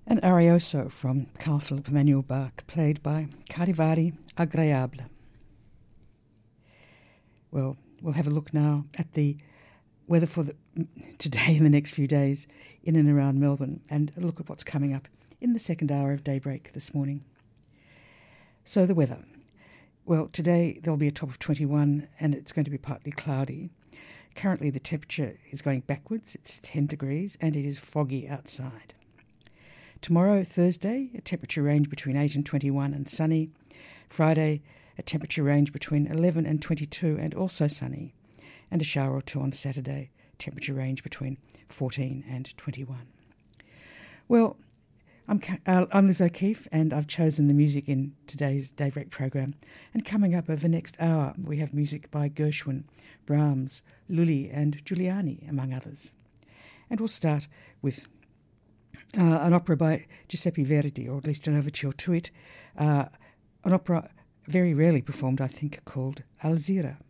An arioso from Carl Philipp Emanuel Bach, played by Charivari Agreable. Well, we'll have a look now at the weather for today and the next few days in and around Melbourne, and a look at what's coming up in the second hour of daybreak this morning. So the weather. Well, today there'll be a top of 21 and it's going to be partly cloudy. Currently the temperature is going backwards, it's 10 degrees and it is foggy outside. Tomorrow, Thursday, a temperature range between 8 and 21 and sunny. Friday, a temperature range between 11 and 22 and also sunny. And a shower or two on Saturday, temperature range between 14 and 21. Well, I'm Liz O'Keefe and I've chosen the music in today's Daybreak program. And coming up over the next hour, we have music by Gershwin, Brahms, Lully and Giuliani, among others. And we'll start with an opera by Giuseppe Verdi, or at least an overture to it, an opera very rarely performed, I think, called Alzira.